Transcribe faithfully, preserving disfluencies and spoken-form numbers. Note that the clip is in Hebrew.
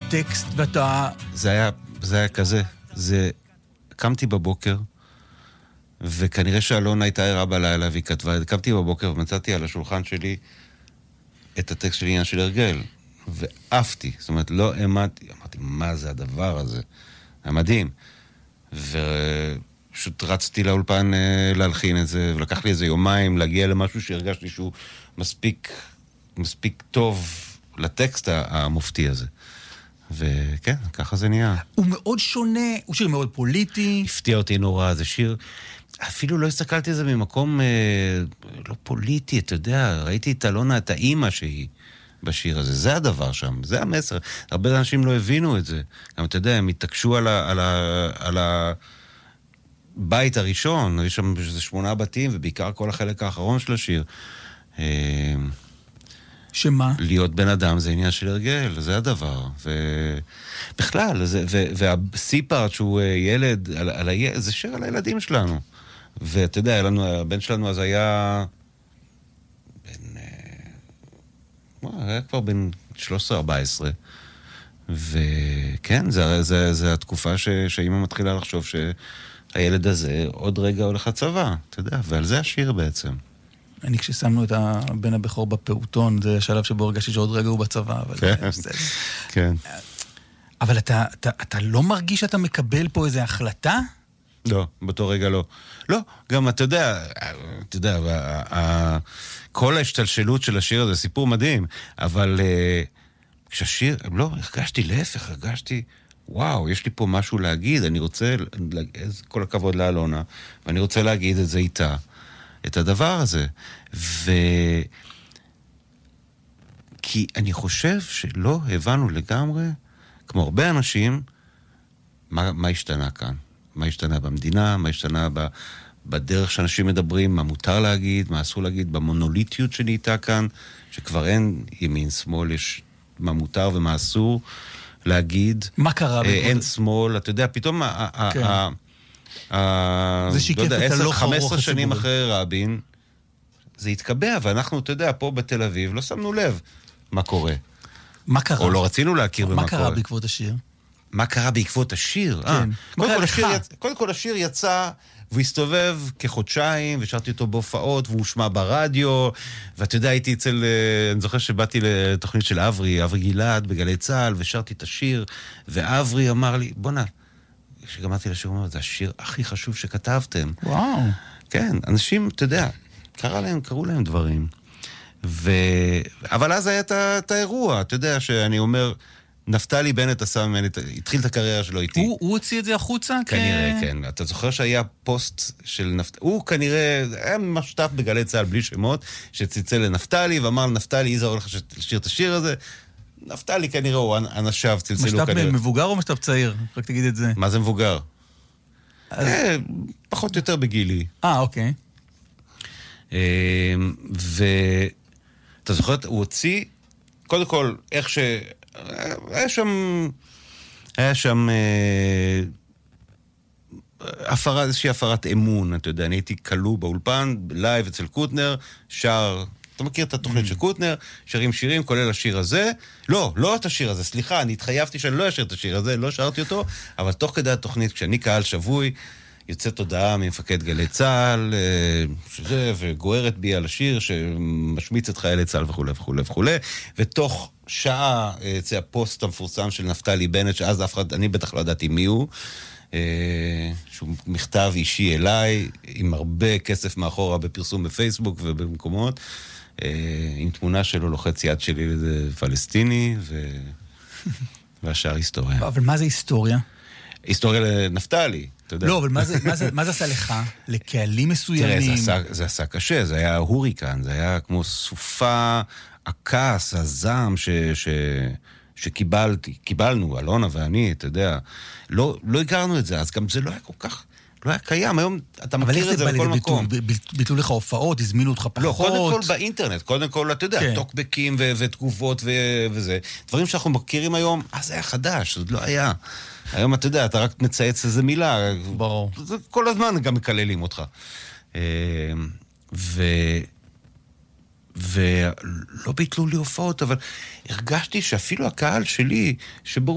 טקסט ואתה... זה היה, זה היה כזה. זה... קמתי בבוקר, וכנראה שאלונה הייתה ערה בלילה, והיא כתבה, קמתי בבוקר ומצאתי על השולחן שלי את הטקסט של עניין של הרגל, ואפתי, זאת אומרת, לא אמרתי, אמרתי, מה זה הדבר הזה? היה מדהים. ופשוט רצתי לאולפן להלחין את זה, ולקח לי איזה יומיים להגיע למשהו שהרגשתי שהוא מספיק, מספיק טוב לטקסט המופתי הזה. וכן, ככה זה נהיה. הוא מאוד שונה, הוא שיר מאוד פוליטי. הפתיע אותי נורא, זה שיר... אפילו לא הסתכלתי על זה ממקום אה, לא פוליטי, אתה יודע, ראיתי את אלונה, את האימא שהיא בשיר הזה, זה הדבר שם, זה המסר. הרבה אנשים לא הבינו את זה. גם אתה יודע, הם התעקשו על, ה, על, ה, על הבית הראשון, יש שם איזה שמונה בתים, ובעיקר כל החלק האחרון של השיר. אה, שמה? להיות בן אדם זה עניין של הרגל, זה הדבר. ובכלל, זה, ו, והסיפארט שהוא ילד, על, על הילד, זה שיר על הילדים שלנו. ואתה יודע, לנו, הבן שלנו אז היה בן, אה, היה כבר בן שלוש עשרה ארבע עשרה. וכן, זה, זה, זה התקופה ש, שהאמא מתחילה לחשוב שהילד הזה עוד רגע הולך לצבא, אתה יודע, ועל זה השיר בעצם. אני כששמנו את הבן הבכור בפעוטון, זה השלב שבו הרגשתי שעוד רגע הוא בצבא. אבל כן, כן. אבל אתה, אתה, אתה לא מרגיש שאתה מקבל פה איזו החלטה? לא, באותו רגע לא. לא, גם אתה יודע, אתה יודע, כל ההשתלשלות של השיר הזה, סיפור מדהים, אבל כשהשיר, לא, הרגשתי להפך, הרגשתי, וואו, יש לי פה משהו להגיד, אני רוצה, כל הכבוד לאלונה, ואני רוצה להגיד את זה איתה. את הדבר הזה. ו... כי אני חושב שלא הבנו לגמרי, כמו הרבה אנשים, מה, מה השתנה כאן. מה השתנה במדינה, מה השתנה ב... בדרך שאנשים מדברים, מה מותר להגיד, מה אסור להגיד, במונוליטיות שנהייתה כאן, שכבר אין ימין, שמאל, יש מה מותר ומה אסור להגיד. מה קרה? אין שמאל, אתה יודע, פתאום... כן. ה... זה שיקף את הלוך חמש עשרה שנים אחרי רבין, זה התקבע, ואנחנו, אתה יודע, פה בתל אביב, לא שמנו לב מה קורה. מה קרה? או לא רצינו להכיר במה קורה. מה קרה בעקבות השיר? מה קרה בעקבות השיר? כן. קודם כל השיר יצא, והוא הסתובב כחודשיים, ושרתי אותו בהופעות, והוא שמע ברדיו, ואתה יודע, הייתי אצל, אני זוכר שבאתי לתוכנית של אברי, אברי גלעד, בגלי צהל, ושרתי את השיר, ואברי אמר לי, בוא נע, כשגמרתי לשיר, זה השיר הכי חשוב שכתבתם. וואו. כן, אנשים, אתה יודע, קרה להם, קראו להם דברים. ו... אבל אז היה את האירוע, אתה יודע, שאני אומר, נפתלי בנט עשה ממני, התחיל את הקריירה שלו איתי. הוא, הוא הוציא את זה החוצה? כנראה, כ... כן. אתה זוכר שהיה פוסט של נפתלי, הוא כנראה, היה משותף בגלי צהל בלי שמות, שציצל לנפתלי, ואמר לנפתלי, איזה הולך לשיר את השיר הזה, נפתלי כנראה, הוא אנשיו צלצלו כנראה. משתף מבוגר או משתף צעיר? רק תגיד את זה. מה זה מבוגר? פחות או יותר בגילי. אה, אוקיי. ואתה זוכר, הוא הוציא, קודם כל, איך ש... היה שם... היה שם... הפרה, איזושהי הפרת אמון, אתה יודע, אני הייתי קלו באולפן, לייב אצל קוטנר, שר... אתה מכיר את התוכנית של קוטנר, שרים שירים, כולל השיר הזה. לא, לא את השיר הזה, סליחה, אני התחייבתי שאני לא אשאיר את השיר הזה, לא שרתי אותו, אבל תוך כדי התוכנית, כשאני קהל שבוי, יוצאת הודעה ממפקד גלי צהל, שזה, וגוערת בי על השיר, שמשמיץ את חיילי צהל וכו' וכו' וכו', ותוך שעה יצא הפוסט המפורסם של נפתלי בנט, שאז אף אחד, אני בטח לא ידעתי מי הוא, שהוא מכתב אישי אליי, עם הרבה כסף מאחורה בפרסום בפייסבוק ובמקומות, עם תמונה שלו לוחץ יד שלי לזה פלסטיני, ו... והשאר היסטוריה. אבל מה זה היסטוריה? היסטוריה לנפתלי, אתה יודע. לא, אבל מה זה, מה זה, מה זה עשה לך? לקהלים מסוימים? תראה, זה עשה, זה עשה קשה, זה היה הוריקן, זה היה כמו סופה, הכעס, הזעם ש... ש... שקיבלתי, קיבלנו, אלונה ואני, אתה יודע, לא, לא הכרנו את זה, אז גם זה לא היה כל כך, לא היה קיים, היום אתה מכיר את זה בכל מקום. אבל איך זה בא ביטלו לך הופעות, הזמינו אותך פחות? לא, קודם כל באינטרנט, קודם כל, אתה יודע, טוקבקים ותגובות וזה, דברים שאנחנו מכירים היום, אז זה היה חדש, זה לא היה. היום אתה יודע, אתה רק מצייץ איזה מילה, ברור. כל הזמן גם מקללים אותך. ו... ולא ביטלו לי הופעות, אבל הרגשתי שאפילו הקהל שלי, שברור